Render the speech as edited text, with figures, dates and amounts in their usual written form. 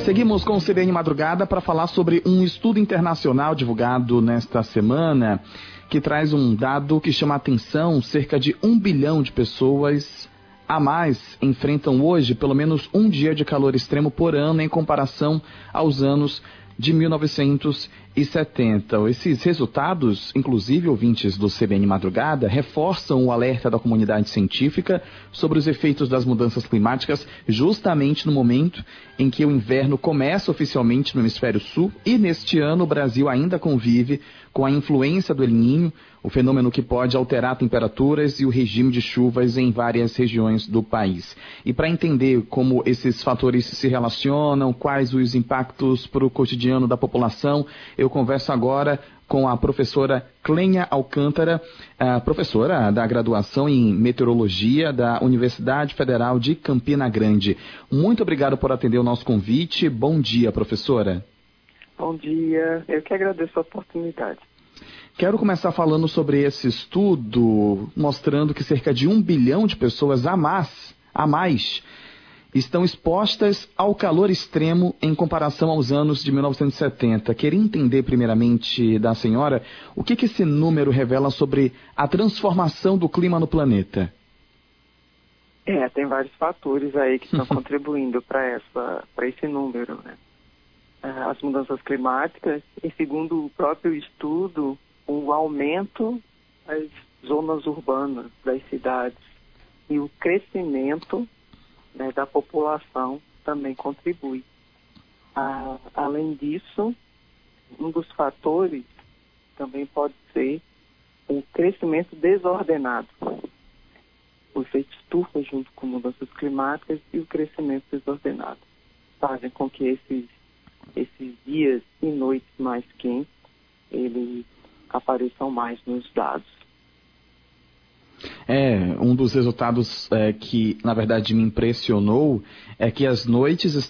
Seguimos com o CBN Madrugada para falar sobre um estudo internacional divulgado nesta semana que traz um dado que chama a atenção. Cerca de 1 bilhão de pessoas a mais enfrentam hoje pelo menos um dia de calor extremo por ano em comparação aos anos de 1970. Esses resultados, inclusive ouvintes do CBN Madrugada, reforçam o alerta da comunidade científica sobre os efeitos das mudanças climáticas justamente no momento em que o inverno começa oficialmente no hemisfério sul e neste ano o Brasil ainda convive com a influência do El Niño, o fenômeno que pode alterar temperaturas e o regime de chuvas em várias regiões do país. E para entender como esses fatores se relacionam, quais os impactos para o cotidiano da população, eu converso agora com a professora Clênia Alcântara, professora da graduação em Meteorologia da Universidade Federal de Campina Grande. Muito obrigado por atender o nosso convite. Bom dia, professora. Bom dia, eu que agradeço a oportunidade. Quero começar falando sobre esse estudo, mostrando que cerca de 1 bilhão de pessoas a mais estão expostas ao calor extremo em comparação aos anos de 1970. Queria entender primeiramente da senhora o que esse número revela sobre a transformação do clima no planeta. Tem vários fatores aí que estão contribuindo para esse número, né? As mudanças climáticas, e segundo o próprio estudo, o aumento das zonas urbanas, das cidades, e o crescimento, né, da população também contribui. Além disso, um dos fatores também pode ser o crescimento desordenado. O efeito estufa junto com mudanças climáticas e o crescimento desordenado fazem com que esses dias e noites mais quentes, eles apareçam mais nos dados. Um dos resultados que, na verdade, me impressionou é que as noites